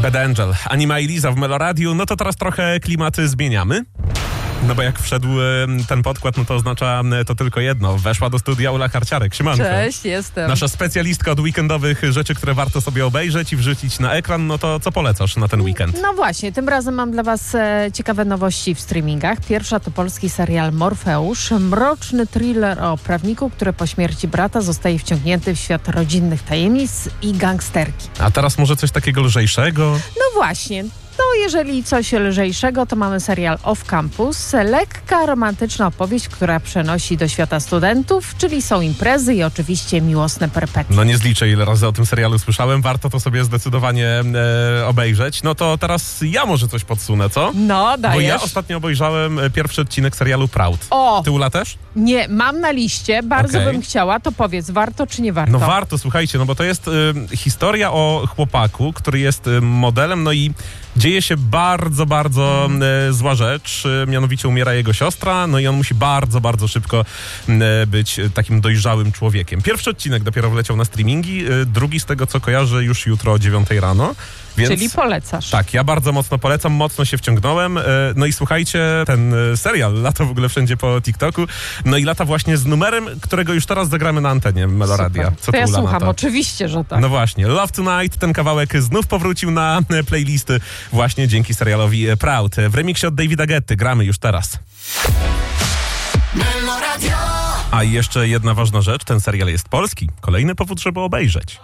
Bad Angel, Anima i Liza w Meloradiu. No to teraz trochę klimaty zmieniamy. No bo jak wszedł ten podkład, no to oznacza to tylko jedno. Weszła do studia Ula Karciarek. Siemanko. Cześć, jestem. Nasza specjalistka od weekendowych rzeczy, które warto sobie obejrzeć i wrzucić na ekran. No to co polecasz na ten weekend? No właśnie, tym razem mam dla was ciekawe nowości w streamingach. Pierwsza to polski serial Morfeusz. Mroczny thriller o prawniku, który po śmierci brata zostaje wciągnięty w świat rodzinnych tajemnic i gangsterki. A teraz może coś takiego lżejszego? No właśnie. No jeżeli coś lżejszego, to mamy serial Off Campus. Lekka, romantyczna opowieść, która przenosi do świata studentów, czyli są imprezy i oczywiście miłosne perpetuum. No nie zliczę, ile razy o tym serialu słyszałem. Warto to sobie zdecydowanie obejrzeć. No to teraz ja może coś podsunę, co? No, dajesz. Bo ja ostatnio obejrzałem pierwszy odcinek serialu Proud. O! Ty, Ula, też? Nie, mam na liście, bardzo Okej. bym chciała, to powiedz, warto czy nie warto? No warto, słuchajcie, no bo to jest historia o chłopaku, który jest modelem, no i dzieje się bardzo, bardzo zła rzecz, mianowicie umiera jego siostra, no i on musi bardzo, bardzo szybko być takim dojrzałym człowiekiem. Pierwszy odcinek dopiero wleciał na streamingi, drugi z tego, co kojarzę, już jutro o 9 rano. Więc, Czyli polecasz. tak, ja bardzo mocno polecam, mocno się wciągnąłem. No i słuchajcie, ten serial lata w ogóle wszędzie po TikToku, no i lata właśnie z numerem, którego już teraz zagramy na antenie Meloradia. Super. Co To ja ty, Ula, na słucham, to? oczywiście, że tak. No właśnie, Love Tonight, ten kawałek znów powrócił na playlisty właśnie dzięki serialowi Proud. W remiksie od Davida Guetty gramy już teraz. A i jeszcze jedna ważna rzecz, ten serial jest polski. Kolejny powód, żeby obejrzeć.